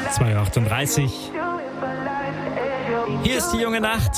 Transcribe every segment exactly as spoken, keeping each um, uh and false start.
zwei Uhr achtunddreißig. Hier ist die junge Nacht.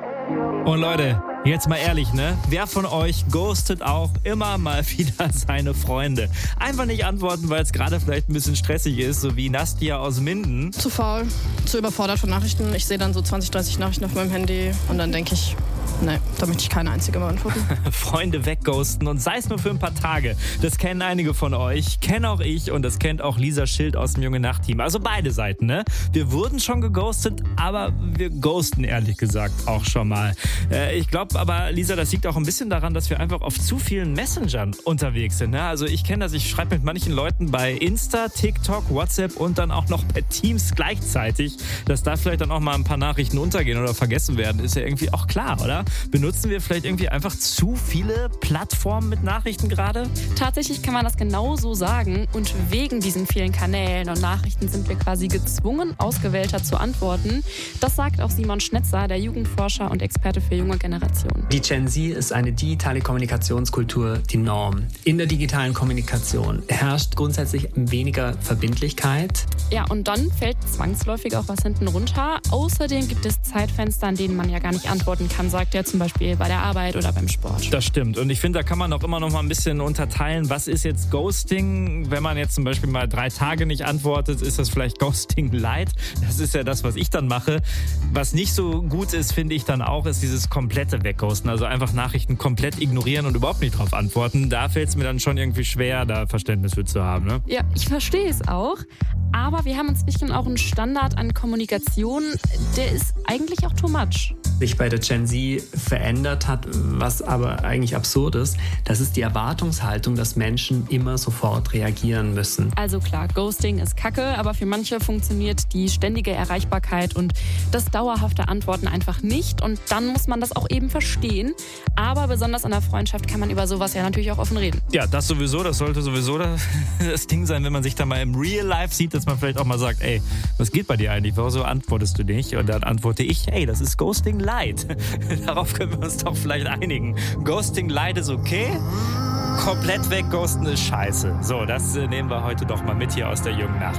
Und Leute, jetzt mal ehrlich, ne? Wer von euch ghostet auch immer mal wieder seine Freunde? Einfach nicht antworten, weil es gerade vielleicht ein bisschen stressig ist, so wie Nastia aus Minden. Zu faul, zu überfordert von Nachrichten. Ich sehe dann so zwanzig, dreißig Nachrichten auf meinem Handy und dann denke ich, nee, da möchte ich keine einzige mal antworten. Freunde wegghosten und sei es nur für ein paar Tage. Das kennen einige von euch, kenne auch ich und das kennt auch Lisa Schild aus dem Junge Nacht Team. Also beide Seiten, ne? Wir wurden schon geghostet, aber wir ghosten ehrlich gesagt auch schon mal. Äh, ich glaube aber, Lisa, das liegt auch ein bisschen daran, dass wir einfach auf zu vielen Messengern unterwegs sind. Ne? Also ich kenne das, ich schreibe mit manchen Leuten bei Insta, TikTok, WhatsApp und dann auch noch per Teams gleichzeitig. Dass da vielleicht dann auch mal ein paar Nachrichten untergehen oder vergessen werden, ist ja irgendwie auch klar, oder? Benutzen wir vielleicht irgendwie einfach zu viele Plattformen mit Nachrichten gerade? Tatsächlich kann man das genau so sagen. Und wegen diesen vielen Kanälen und Nachrichten sind wir quasi gezwungen, ausgewählter zu antworten. Das sagt auch Simon Schnetzer, der Jugendforscher und Experte für junge Generationen. Die Gen Z ist eine digitale Kommunikationskultur, die Norm. In der digitalen Kommunikation herrscht grundsätzlich weniger Verbindlichkeit. Ja, und dann fällt zwangsläufig auch was hinten runter. Außerdem gibt es Zeitfenster, an denen man ja gar nicht antworten kann, sagt er zum Beispiel bei der Arbeit oder beim Sport. Das stimmt. Und ich finde, da kann man auch immer noch mal ein bisschen unterteilen, was ist jetzt Ghosting? Wenn man jetzt zum Beispiel mal drei Tage nicht antwortet, ist das vielleicht Ghosting Light? Das ist ja das, was ich dann mache. Was nicht so gut ist, finde ich dann auch, ist dieses komplette Wegghosten. Also einfach Nachrichten komplett ignorieren und überhaupt nicht drauf antworten. Da fällt es mir dann schon irgendwie schwer, da Verständnis für zu haben. Ne? Ja, ich verstehe es auch. Aber wir haben inzwischen auch einen Standard an Kommunikation, der ist eigentlich auch too much. Sich bei der Gen Z verändert hat, was aber eigentlich absurd ist, das ist die Erwartungshaltung, dass Menschen immer sofort reagieren müssen. Also klar, Ghosting ist Kacke, aber für manche funktioniert die ständige Erreichbarkeit und das dauerhafte Antworten einfach nicht und dann muss man das auch eben verstehen. Aber besonders in der Freundschaft kann man über sowas ja natürlich auch offen reden. Ja, das sowieso, das sollte sowieso das Ding sein, wenn man sich da mal im Real Life sieht, dass man vielleicht auch mal sagt, ey, was geht bei dir eigentlich? Warum so antwortest du nicht? Und dann antworte ich, ey, das ist Ghosting Light. Darauf können wir uns doch vielleicht einigen. Ghosting Light ist okay, komplett wegghosten ist scheiße. So, das nehmen wir heute doch mal mit hier aus der jungen Nacht.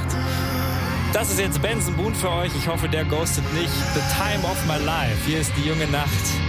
Das ist jetzt Benson Boone für euch. Ich hoffe, der ghostet nicht. The Time of My Life. Hier ist die junge Nacht.